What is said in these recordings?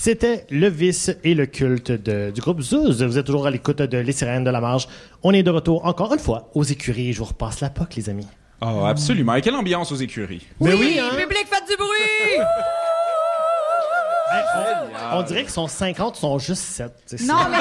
C'était le vice et le culte du groupe Zouz. Vous êtes toujours à l'écoute de Les Sirènes de la Marge. On est de retour encore une fois aux écuries. Je vous repasse la POC, les amis. Oh, absolument. Et quelle ambiance aux écuries. Mais oui, hein? Public, faites du bruit! On dirait qu'ils sont 50, ils sont juste 7. Non, mais...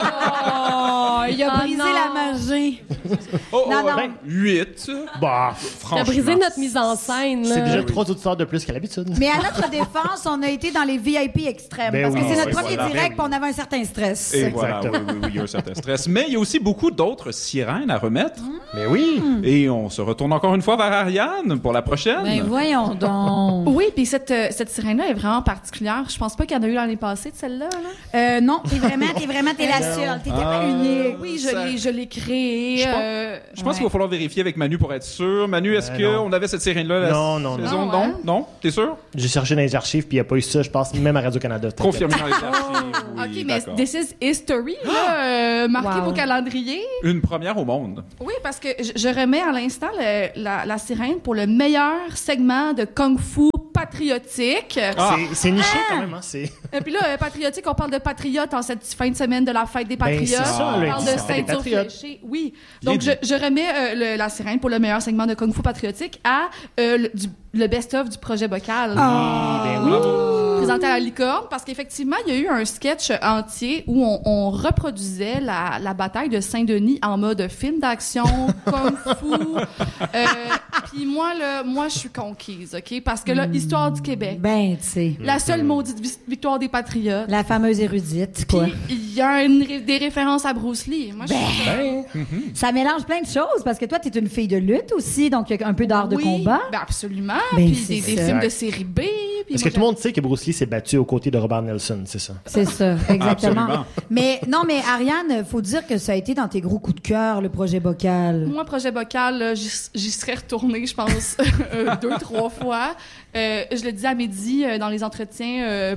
Oh, il a brisé la magie. Oh, Non, non. 8. Bah, Franchement. T'as brisé notre mise en scène. c'est là. déjà 3 auditeurs de plus qu'à l'habitude. Mais à notre défense, on a été dans les VIP extrêmes. Ben parce oui. que c'est Ah notre oui, premier voilà. direct, puis on avait un certain stress. Et voilà, Exactement. oui, il y a un certain stress. Mais il y a aussi beaucoup d'autres sirènes à remettre. Mais oui. Et on se retourne encore une fois vers Ariane pour la prochaine. Ben voyons donc. Oui, puis cette sirène-là est vraiment particulière. Je pense pas qu'il y en a eu l'année passée de celle-là. Là. Non, t'es la seule. T'étais pas unique. Oui, ça- je l'ai créée. Je pense qu'il va falloir vérifier avec Manu pour être sûr. Manu, est-ce non. qu'on avait cette sirène-là la Non, non, saison? non. Non? Non? T'es sûr? J'ai cherché dans les archives, puis il n'y a pas eu ça, je pense, même à Radio-Canada. Confirmé dans les archives. Oui, OK, mais d'accord. this is history, là, marqué Wow. vos calendriers. Une première au monde. Oui, parce que je remets à l'instant la sirène pour le meilleur segment de kung-fu patriotique. Ah. C'est niché quand même, hein. Et puis là, patriotique, on parle de patriotes en cette fin de semaine de la fête des patriotes. c'est ça, on là, parle ça de fait des ceinture patriotes. fléchée. Oui. Bien Donc, dit. je remets la sirène pour le meilleur segment de Kung Fu patriotique à le best-of du projet Bocal. Ben oui. Présenté à la licorne, parce qu'effectivement, il y a eu un sketch entier où on reproduisait la bataille de Saint-Denis en mode film d'action, kung-fu. Puis moi, je suis conquise, OK? Parce que là, histoire du Québec, Ben, tu sais. la seule maudite victoire des patriotes. La fameuse érudite, quoi. Puis il y a des références à Bruce Lee. Moi, je suis... Ça mélange plein de choses, parce que toi, t'es une fille de lutte aussi, donc il y a un peu d'art de Oui, combat. ben absolument. Ben, Puis c'est des ça. films de série B. Puis Est-ce moi, que tout le monde sait que Bruce Lee s'est battu aux côtés de Robert Nelson, c'est ça? C'est ça, exactement. Absolument. Mais non, mais Ariane, faut dire que ça a été dans tes gros coups de cœur, le projet Bocal. Moi, projet Bocal, là, j'y serais retournée, je pense, 2-3 fois. Je le disais à midi dans les entretiens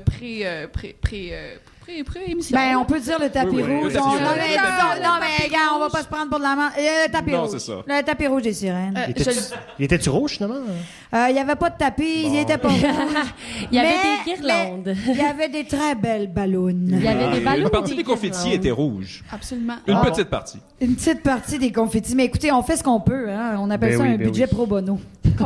pré-émission. Ben, on peut dire le tapis Oui, oui, rouge. le tapis Non, rouge. mais gars, on va pas se prendre pour de la menthe. Le tapis Non, rouge. c'est ça. Le tapis rouge des sirènes. Il était-tu rouge, finalement? Il y avait pas de tapis, il était pas rouge. Il y avait Mais- des guirlandes. Il y avait des très belles ballons. Il y avait des ballons. Une et partie des des confettis guirlandes. était rouge. Absolument. Une petite partie. Une petite partie des confettis. Mais écoutez, on fait ce qu'on peut. Hein. On appelle Ben ça oui, un ben budget oui. pro bono.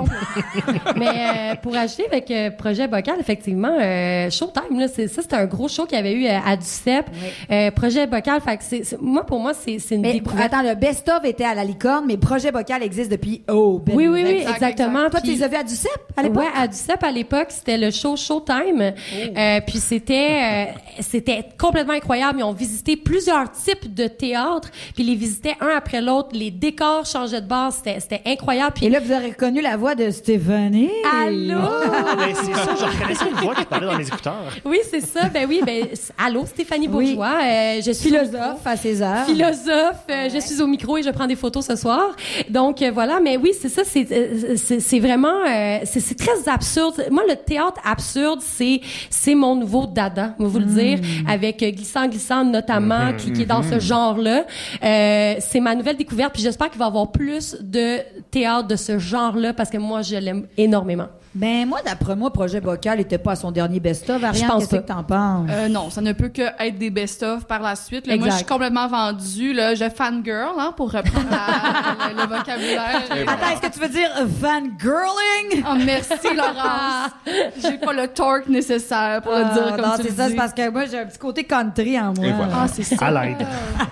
Mais pour acheter avec Projet Bocal, effectivement, Showtime, là, c'est un gros show qu'il y avait eu à Duceppe. Projet Bocal, fait que pour moi, c'est une Mais découverte. attends, le best-of était à la licorne, mais projet Bocal existe depuis belle Oui, oui, oui, Exact, exactement. Toi, tu Puis- les as vus à Duceppe à l'époque? Ouais, à Duceppe, à l'époque, c'était le show Showtime. Puis c'était complètement incroyable. Ils ont visité plusieurs types de théâtres, puis ils les visitaient un après l'autre. Les décors changeaient de base. C'était incroyable. Puis Et là, vous aurez reconnu la voix de Stéphanie. allô? Ah, ben c'est ça, je reconnaissais une voix qui parlait dans les écouteurs. Oui, c'est ça. Ben oui, allô, Stéphanie Oui. Bourgeois. Je suis Philosophe à ses heures. philosophe. Je suis au micro et je prends des photos ce soir. Donc voilà, mais oui, c'est ça. C'est vraiment, c'est très absurde. Moi, le théâtre absurde, c'est mon nouveau dada, on va vous le dire, avec glissant notamment, qui est dans ce genre-là. C'est ma nouvelle découverte. Puis j'espère qu'il va y avoir plus de théâtre de ce genre-là parce que moi, je l'aime énormément. Ben, moi, d'après moi, Projet Bocal n'était pas à son dernier best-of. Ariane, pense qu'est-ce pas. que t'en penses? Non, ça ne peut que être des best-of par la suite. Là, moi, Exact. je suis complètement vendue. Là, je fangirl, hein, pour reprendre le vocabulaire. Attends, est-ce que tu veux dire fangirling? Oh, merci, Laurence. J'ai pas le torque nécessaire pour le dire comme non, tu c'est le ça, dis. c'est parce que moi, j'ai un petit côté country en moi. Et voilà. Ah, c'est ça. À l'aide.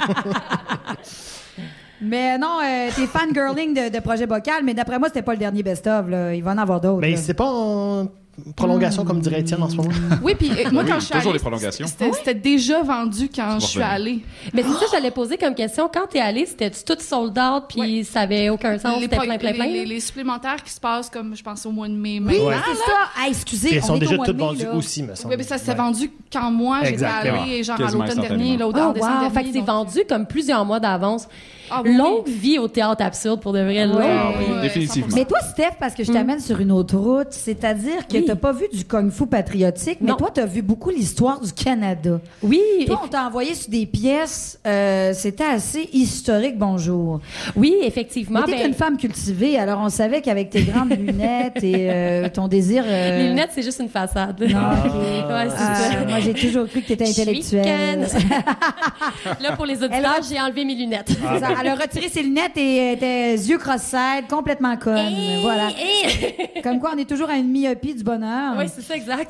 Mais non, t'es fangirling de Projet Bocal, mais d'après moi, c'était pas le dernier best-of. Là. Il va en avoir d'autres. Mais là. c'est pas en prolongation, comme dirait Étienne en ce moment. Oui, puis moi, Oui, quand je suis toujours allée, des prolongations. c'était déjà vendu quand je suis revenir. allée. Mais c'est ça, j'allais poser comme question. Quand t'es allé, c'était tout sold out, puis ça avait aucun sens, c'était plein. Les supplémentaires qui se passent, comme je pense au mois de mai Oui, maintenant. c'est ça. Hey, excusez, Puis elles on sont est au déjà mois de toutes mai, vendues là. aussi, me semble. Oui, mais ça s'est Ouais. vendu quand moi j'étais Exactement. allée, genre à Quasiment l'automne dernier, instantanément. l'automne, Oh, décembre wow! dernier. Fait que c'est donc- vendu comme plusieurs mois d'avance. Ah, oui. Longue vie au théâtre absurde, pour de vrai. Ah, longue oui. Ah oui, Ouais, définitivement. Mais toi, Steph, parce que je t'amène sur une autre route, c'est-à-dire que Oui. t'as pas vu du kung-fu patriotique, mais Non. toi, t'as vu beaucoup l'histoire du Canada. Oui, Toi, on t'a envoyé sur des pièces, c'était assez historique, bonjour. oui, effectivement. Mais t'es une femme cultivée, alors on savait qu'avec tes grandes lunettes et ton désir... les lunettes, c'est juste une façade. Non, ok. Ouais, c'est ça. Moi, j'ai toujours cru que t'étais intellectuelle. Là, pour les auditeurs, j'ai enlevé mes lunettes. C'est ça. Elle a retiré ses lunettes et était yeux cross-eyed, complètement conne. Voilà. Comme quoi, on est toujours à une myopie du bonheur. Oui, c'est ça, exact.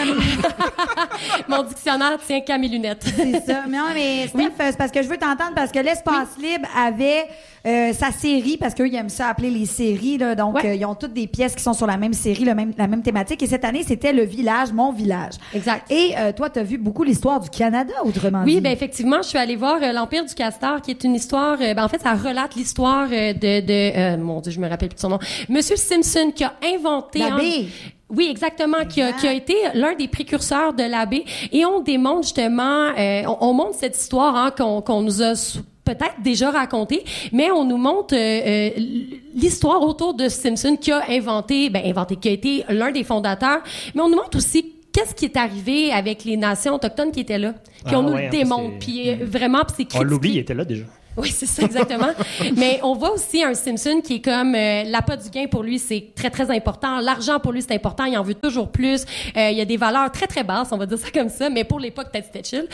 Mon dictionnaire tient qu'à mes lunettes. C'est ça. Mais non, mais Steph, c'est parce que je veux t'entendre, parce que l'Espace Libre avait sa série, parce qu'eux, ils aiment ça appeler les séries, là. Donc, Ouais. ils ont toutes des pièces qui sont sur la même série, la même thématique. Et cette année, c'était Le Village, Mon Village. Exact. Et toi, t'as vu beaucoup l'histoire du Canada, autrement dit. Oui, ben effectivement, je suis allée voir l'Empire du Castor, qui est une histoire. En fait, ça relate l'histoire de mon Dieu, je me rappelle plus de son nom. Monsieur Simpson qui a inventé. L'abbé. Oui, exactement, qui a été l'un des précurseurs de l'abbé. Et on démontre justement, on montre cette histoire qu'on nous a peut-être déjà raconté, mais on nous montre l'histoire autour de Simpson qui a qui a été l'un des fondateurs, mais on nous montre aussi qu'est-ce qui est arrivé avec les nations autochtones qui étaient là. Puis on nous le démontre, puis vraiment, puis c'est On critique. l'oublie, il était là déjà. Oui, c'est ça, exactement. Mais on voit aussi un Simpson qui est comme l'appât du gain pour lui, c'est très, très important. L'argent pour lui, c'est important. Il en veut toujours plus. Il y a des valeurs très, très basses, on va dire ça comme ça. Mais pour l'époque, peut-être c'était chill.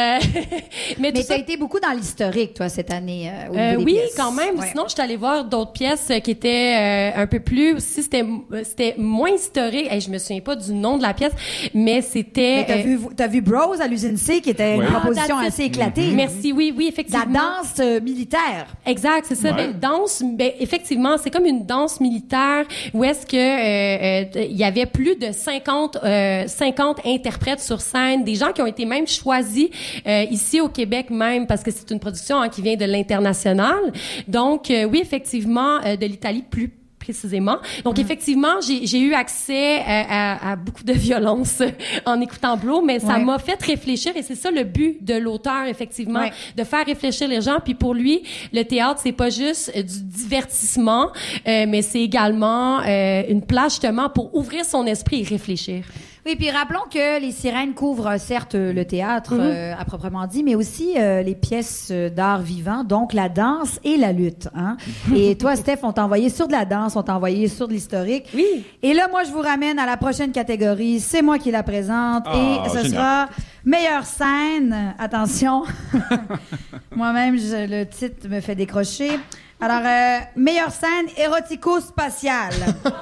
Mais t'as été beaucoup dans l'historique, toi, cette année, au niveau des oui, pièces. quand même. Ouais. Sinon, je suis allée voir d'autres pièces qui étaient un peu plus aussi. C'était moins historique. Hey, je me souviens pas du nom de la pièce, mais c'était. Mais t'as vu Bros à l'usine C, qui était une proposition that's it. assez éclatée. Merci, oui, effectivement. La danse militaire. Exact, c'est ça. Ouais. Ben, danse, effectivement, c'est comme une danse militaire où est-ce que il y avait plus de 50 interprètes sur scène, des gens qui ont été même choisis ici au Québec même, parce que c'est une production qui vient de l'international. Donc, oui, effectivement, de l'Italie plus précisément. Donc, effectivement, j'ai eu accès à beaucoup de violence en écoutant Blow, mais ça m'a fait réfléchir et c'est ça le but de l'auteur, effectivement, de faire réfléchir les gens. Puis pour lui, le théâtre, c'est pas juste du divertissement, mais c'est également une place, justement, pour ouvrir son esprit et réfléchir. Oui, puis rappelons que les sirènes couvrent certes le théâtre à proprement dit, mais aussi les pièces d'art vivant, donc la danse et la lutte. Hein? Et toi, Steph, on t'a envoyé sur de la danse, on t'a envoyé sur de l'historique. Oui. Et là, moi, je vous ramène à la prochaine catégorie. C'est moi qui la présente et ce génial. sera meilleure scène. Attention, moi-même, le titre me fait décrocher. Alors, meilleure scène érotico-spatiale.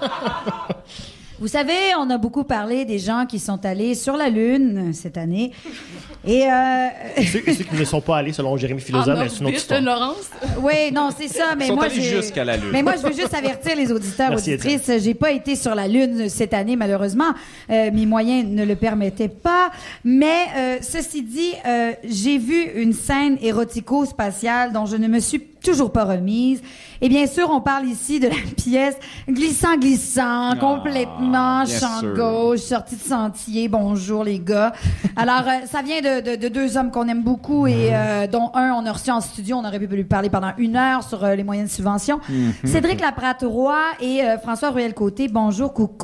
Vous savez, on a beaucoup parlé des gens qui sont allés sur la Lune cette année. Et Ceux qui ne sont pas allés, selon Jérémy Philosophe, c'est une autre histoire. Laurence. oui, non, c'est ça. Mais Ils sont moi, allés jusqu'à la Lune. Mais moi, je veux juste avertir les auditeurs, Merci, auditrices. J'ai pas été sur la Lune cette année, malheureusement. Mes moyens ne le permettaient pas. Mais ceci dit, j'ai vu une scène érotico-spatiale dont je ne me suis toujours pas remise. Et bien sûr, on parle ici de la pièce glissant, complètement bien champ sûr. gauche, sortie de sentier. Bonjour les gars. Alors, ça vient de deux hommes qu'on aime beaucoup et dont un, on a reçu en studio. On aurait pu lui parler pendant 1 heure sur les moyens de subvention. Cédric Laprate-Roy et François Ruel-Côté. Bonjour, coucou.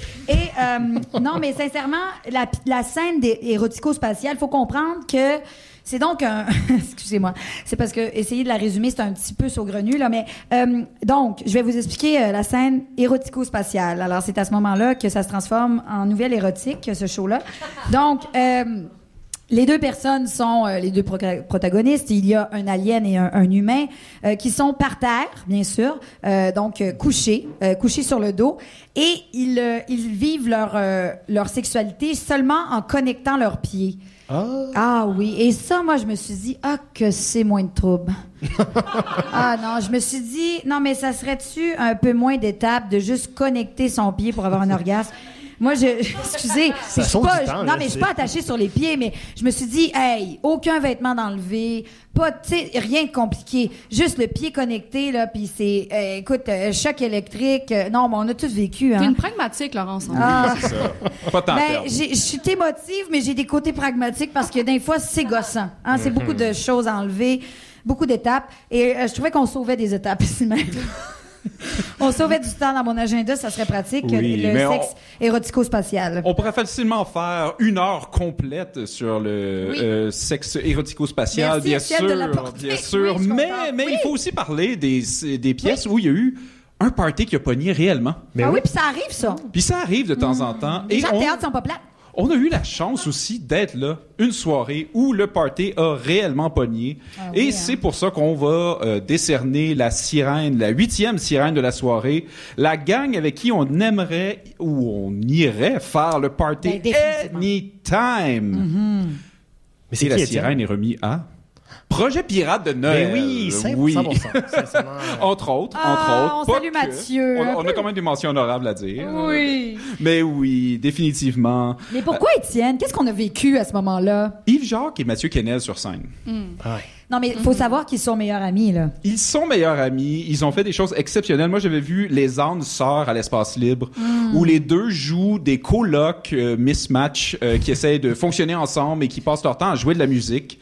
Et non, mais sincèrement, la scène des érotico-spatiale, faut comprendre que c'est donc un... Excusez-moi. C'est parce que essayer de la résumer, c'est un petit peu saugrenu, là. Mais donc, je vais vous expliquer la scène érotico-spatiale. Alors, c'est à ce moment-là que ça se transforme en nouvelle érotique, ce show-là. Donc... les deux personnes sont les deux protagonistes. Il y a un alien et un humain qui sont par terre, bien sûr, donc couchés sur le dos, et ils vivent leur sexualité seulement en connectant leurs pieds. Ah oui, et ça, moi, je me suis dit, que c'est moins de trouble. Ah non, je me suis dit, non, mais ça serait-tu un peu moins d'étapes de juste connecter son pied pour avoir un orgasme? Moi, excusez, Ça je suis sauve pas, du temps, non, là, mais je suis c'est- pas attachée sur les pieds, mais je me suis dit, hey, aucun vêtement d'enlever, pas, tu sais, rien de compliqué, juste le pied connecté, là, puis c'est, écoute, choc électrique, non, mais on a tous vécu, T'es hein. une pragmatique, Laurence. Ah. C'est ça. Pas tant Ben, perdre. je suis émotive, mais j'ai des côtés pragmatiques parce que des fois, c'est gossant. Hein? C'est beaucoup de choses à enlever, beaucoup d'étapes. Et je trouvais qu'on sauvait des étapes ici même. On sauvait du temps dans mon agenda, ça serait pratique. Oui, le mais sexe érotico-spatial. On pourrait facilement faire 1 heure complète sur le sexe érotico-spatial, Merci, bien Étienne, de sûr, l'apporter. bien sûr. Oui, je mais comprends. mais il faut aussi parler des pièces où il y a eu un party qui a pogné réellement. Mais Ah oui. oui, puis ça arrive, ça. Puis ça arrive de temps en temps. Les Et gens de théâtre sont pas plates. on a eu la chance aussi d'être là une soirée où le party a réellement pogné. Ah Et oui, c'est pour ça qu'on va décerner la sirène, la 8e sirène de la soirée, la gang avec qui on aimerait ou on irait faire le party Ben, définitivement. anytime. Mais c'est Et la qui, Étienne? sirène est remis à Projet Pirate de Noël. Mais oui, 100%. Oui. Sincèrement. Entre autres, Ah, on Pas salue que. Mathieu. On a quand même des mentions honorables à dire. Oui. Mais oui, définitivement. Mais pourquoi, Étienne? Qu'est-ce qu'on a vécu à ce moment-là? Yves-Jacques et Mathieu Kennel sur scène. Ah ouais. Non, mais il faut savoir qu'ils sont meilleurs amis, là. Ils sont meilleurs amis. Ils ont fait des choses exceptionnelles. Moi, j'avais vu Les ânes sœurs à l'espace libre, où les deux jouent des colocs mismatch qui essayent de fonctionner ensemble et qui passent leur temps à jouer de la musique.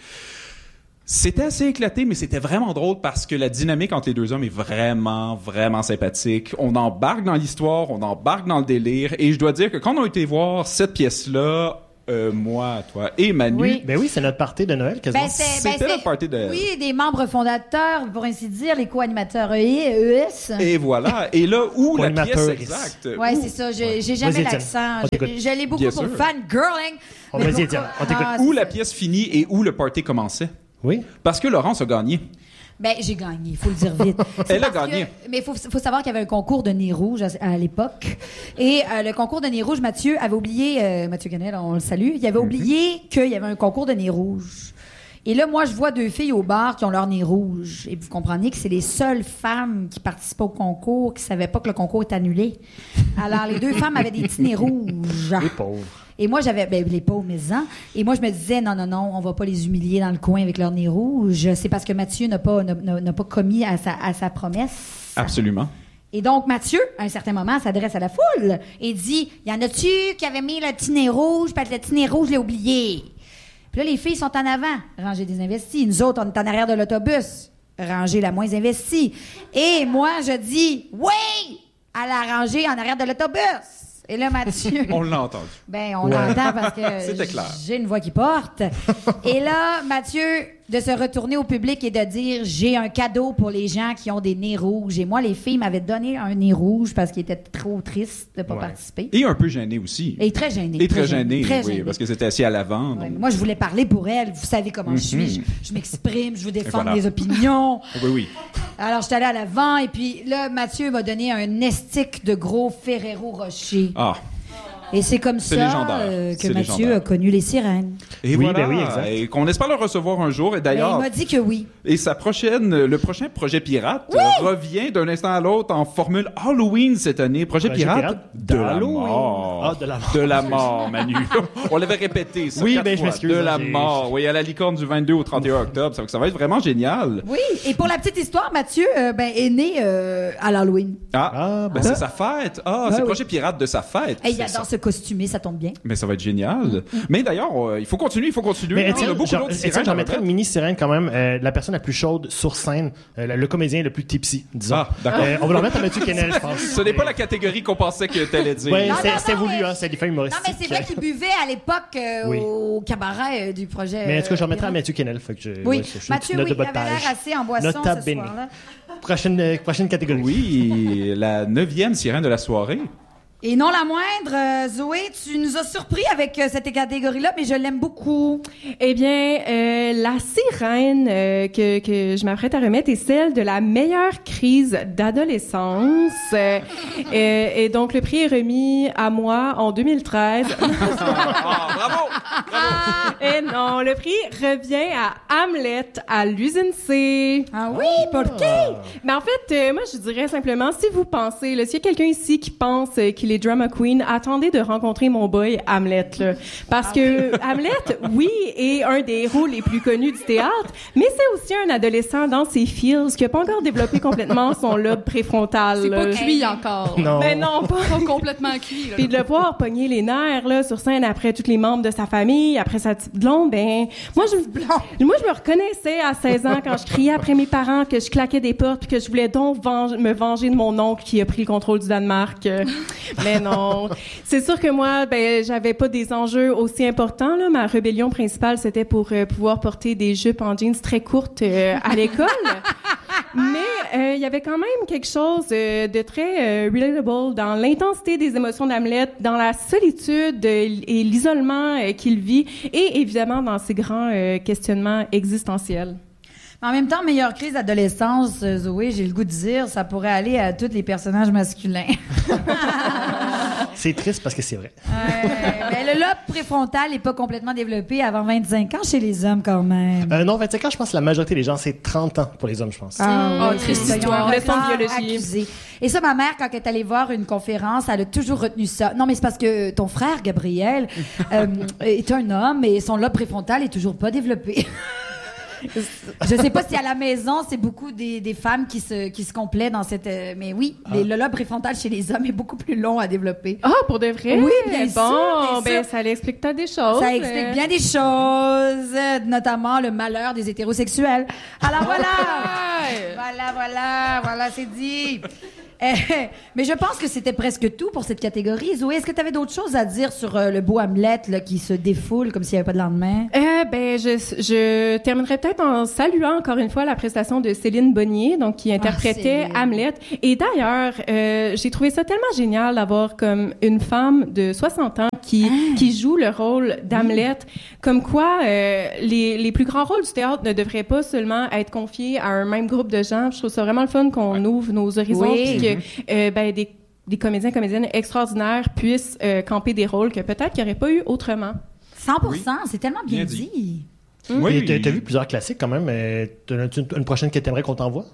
C'était assez éclaté, mais c'était vraiment drôle parce que la dynamique entre les deux hommes est vraiment, vraiment sympathique. On embarque dans l'histoire, on embarque dans le délire. Et je dois dire que quand on a été voir cette pièce-là, moi, toi et Manu, Oui. Ben oui, c'est notre party de Noël, quasiment. c'était notre party de... Oui, des membres fondateurs, pour ainsi dire, les co-animateurs ES. Et voilà. Et là où la pièce Co-animateur. exacte... Ouais, où- c'est ça. J'ai jamais Vas-y, Étienne. l'accent. On t'écoute. Je l'ai beaucoup Bien pour sûr. fangirling. On Mais vas-y, pourquoi- Étienne, on t'écoute. Ah, où c'est la ça. pièce finit et où le party commençait. Oui. Parce que Laurence a gagné. Ben, j'ai gagné, il faut le dire vite. C'est Elle a parce gagné. Mais il faut savoir qu'il y avait un concours de nez rouge à l'époque. Et le concours de nez rouge, Mathieu avait oublié, Mathieu Canel, on le salue, il avait oublié qu'il y avait un concours de nez rouge. Et là, moi, je vois deux filles au bar qui ont leur nez rouge. Et vous comprenez que c'est les seules femmes qui participaient au concours qui savaient pas que le concours est annulé. Alors, les deux femmes avaient des petits nez rouges. Les pauvres. Et moi, j'avais, les pauvres maisons. Et moi, je me disais, non, on va pas les humilier dans le coin avec leur nez rouge. C'est parce que Mathieu n'a pas commis à sa promesse. Absolument. Et donc, Mathieu, à un certain moment, s'adresse à la foule et dit, y en a-tu qui avaient mis le petit nez rouge, parce que le petit nez rouge, je l'ai oublié. Puis là, les filles sont en avant, rangées des investis. Nous autres, on est en arrière de l'autobus, rangée la moins investie. Et moi, je dis, oui, à la rangée en arrière de l'autobus. Et là, Mathieu... On l'a entendu. Ben, on l'entend parce que C'était clair. j'ai une voix qui porte. Et là, Mathieu, de se retourner au public et de dire, j'ai un cadeau pour les gens qui ont des nez rouges. Et moi, les filles m'avaient donné un nez rouge parce qu'ils étaient trop tristes de ne pas Ouais. participer. Et un peu gêné aussi. Et très gênés. Et très gêné, très oui, gênés. parce que c'était assis à l'avant. Ouais, donc- mais moi, je voulais parler pour elle. Vous savez comment je suis. Je m'exprime, je veux défendre voilà. mes opinions. Oui, oui. Alors, je suis allée à l'avant et puis là, Mathieu m'a donné un estique de gros Ferrero Rocher. Ah. Et c'est comme C'est ça légendaire. que C'est Mathieu légendaire. a connu les sirènes. Et Oui, voilà. ben oui, exact. Et qu'on espère le recevoir un jour. Et Mais d'ailleurs, il m'a dit que oui. et le prochain projet pirate revient d'un instant à l'autre en formule Halloween cette année. Projet pirate de la d'Halloween. mort. Ah, de la mort. De la mort, Manu. On l'avait répété ça Oui, 4 ben, je fois. m'excuse, De la j'ai- mort. Oui, à la licorne du 22 au 31 octobre. Ça va être vraiment génial. Oui. Et pour la petite histoire, Mathieu est né à l'Halloween. Ah, ben c'est sa fête. Ah, c'est oui. projet pirate de sa fête. Et il C'est ça. adore se costumer, ça tombe bien. Mais ça va être génial. Mais d'ailleurs, il faut continuer. Mais On Étienne, a beaucoup d'autres sirènes j'en à mettrais une remettre. mini sirène quand même. La personne la plus chaude sur scène, le comédien le plus tipsy, disons. Ah, d'accord. On va le remettre à Mathieu Kennel, je pense. Ce n'est pas la catégorie qu'on pensait que t'allais dire. Ouais, Non, c'était non, voulu, mais- hein, c'est des fins Non, humoristiques. mais c'est vrai qu'il buvait à l'époque Oui. au cabaret du projet. Mais en tout cas, je remettrai à Pirate. Mathieu Kennel. Fait que je, Oui, ouais, je suis une Mathieu, petite note oui, de il bas de avait l'air page. assez en boisson Nota ce bene. soir-là. Prochaine catégorie. Oui, la 9e sirène de la soirée. Et non la moindre, Zoé, tu nous as surpris avec cette catégorie-là, mais je l'aime beaucoup. Eh bien, la sirène que je m'apprête à remettre est celle de la meilleure crise d'adolescence. Et donc, le prix est remis à moi en 2013. Ah, bravo! Et non, le prix revient à Hamlet à l'usine C. Ah oui, pour qui? Mais en fait, moi, je dirais simplement, si vous pensez, là, s'il y a quelqu'un ici qui pense qu'il est drama queen, attendez de rencontrer mon boy Hamlet, là. Parce que Hamlet, oui, est un des héros les plus connus du théâtre, mais c'est aussi un adolescent dans ses feels qui a pas encore développé complètement son lobe préfrontal. C'est pas là. cuit encore. Non. Mais non, pas. Pas complètement cuit. Là. Puis de le voir pogner les nerfs là sur scène après tous les membres de sa famille, après sa petite blonde, blond, ben moi je me reconnaissais à 16 ans quand je criais après mes parents que je claquais des portes puis que je voulais donc me venger de mon oncle qui a pris le contrôle du Danemark. Mais non, c'est sûr que moi, ben j'avais pas des enjeux aussi importants là. Ma rébellion principale, c'était pour pouvoir porter des jupes en jeans très courtes à l'école. Mais il y avait quand même quelque chose de très relatable dans l'intensité des émotions d'Hamlet, dans la solitude et l'isolement qu'il vit, et évidemment dans ses grands questionnements existentiels. En même temps, meilleure crise d'adolescence, Zoé, j'ai le goût de dire, ça pourrait aller à tous les personnages masculins. C'est triste parce que c'est vrai. Mais le lobe préfrontal n'est pas complètement développé avant 25 ans chez les hommes, quand même. Non, 25 ans, je pense que la majorité des gens, c'est 30 ans pour les hommes, je pense. Triste histoire. Leçon de biologie. Accusé. Et ça, ma mère, quand elle est allée voir une conférence, elle a toujours retenu ça. Non, mais c'est parce que ton frère, Gabriel, est un homme et son lobe préfrontal est toujours pas développé. Je sais pas si à la maison, c'est beaucoup des femmes qui se complaient dans cette... mais oui, le lobe préfrontal chez les hommes est beaucoup plus long à développer. Ah, pour de vrai? Oui, bien sûr. Bon, ben ça explique peut-être des choses. Ça explique bien des choses, notamment le malheur des hétérosexuels. Alors voilà, c'est dit. Mais je pense que c'était presque tout pour cette catégorie. Zoé, est-ce que tu avais d'autres choses à dire sur le beau Hamlet là, qui se défoule comme s'il n'y avait pas de lendemain? Ben, je terminerai peut-être en saluant encore une fois la prestation de Céline Bonnier, donc qui interprétait Hamlet. Et d'ailleurs, j'ai trouvé ça tellement génial d'avoir comme une femme de 60 ans qui joue le rôle d'Hamlet. Comme quoi, les plus grands rôles du théâtre ne devraient pas seulement être confiés à un même groupe de gens. Je trouve ça vraiment le fun qu'on ouvre nos horizons. Oui. Que des comédiens, comédiennes extraordinaires puissent camper des rôles que peut-être qu'il n'y aurait pas eu autrement. 100%, c'est tellement bien dit. Oui, t'as vu plusieurs classiques quand même. T'as une prochaine que t'aimerais qu'on t'envoie?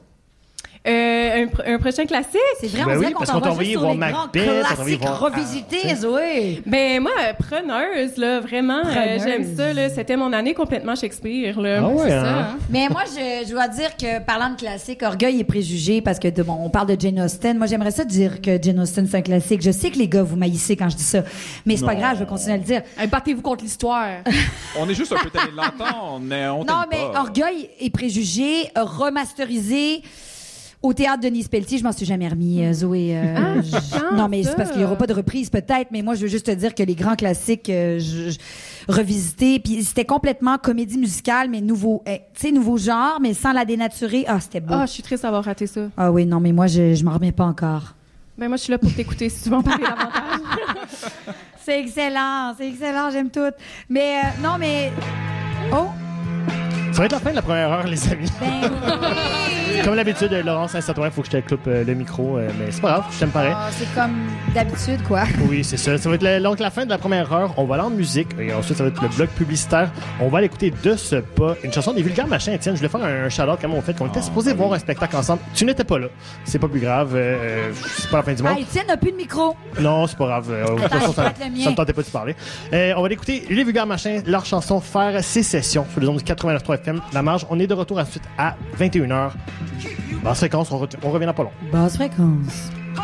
Un prochain classique? C'est vrai, on dirait qu'on t'envoie juste sur les grands classiques revisités, Zoé. Ben moi, preneuse, là, vraiment, j'aime ça, là. C'était mon année complètement Shakespeare, là. Ah ouais, c'est ça, hein? Mais moi, je dois dire que, parlant de classique, Orgueil et préjugés, parce que, on parle de Jane Austen. Moi, j'aimerais ça dire que Jane Austen, c'est un classique. Je sais que les gars, vous maïssez quand je dis ça. Mais c'est pas grave, je vais continuer à le dire. Battez-vous contre l'histoire. On est juste un peu tannés de l'entendre. On Non, mais Orgueil et préjugés, remasterisé. Au théâtre Denise Pelletier, je m'en suis jamais remis, Zoé. Non, mais c'est parce qu'il y aura pas de reprise, peut-être, mais moi, je veux juste te dire que les grands classiques revisités, puis c'était complètement comédie musicale, mais nouveau genre, mais sans la dénaturer. Ah, c'était beau. Ah, je suis triste d'avoir raté ça. Ah oui, non, mais moi, je m'en remets pas encore. Ben moi, je suis là pour t'écouter si tu veux en parler davantage. C'est excellent, j'aime tout. Mais, non, mais... Oh! Ça va être la fin de la première heure, les amis. Ben oui! Comme d'habitude, Laurence, installe-toi, il faut que je te coupe le micro, mais c'est pas grave, je t'aime pareil. C'est comme d'habitude, quoi. Oui, c'est ça. Ça va être donc la fin de la première heure. On va aller en musique et ensuite, ça va être le bloc publicitaire. On va aller écouter de ce pas une chanson des Vulgaires Machins. Étienne, je voulais faire un shout-out quand même au fait qu'on était supposé voir un spectacle ensemble. Tu n'étais pas là. C'est pas plus grave. C'est pas la fin du monde. Ah, Étienne n'a plus de micro. Non, c'est pas grave. De toute façon, ça me tentait pas de parler. On va aller écouter les Vulgaires Machins, leur chanson Faire sécession sur les ondes du 89.3 FM. La marge, on est de retour ensuite à 21h. Basse fréquence, on revient dans pas long. Basse fréquence.